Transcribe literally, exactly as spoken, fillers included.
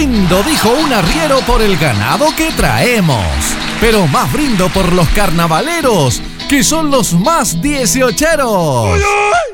Brindo, dijo un arriero, por el ganado que traemos. Pero más brindo por los carnavaleros, que son los más dieciocheros.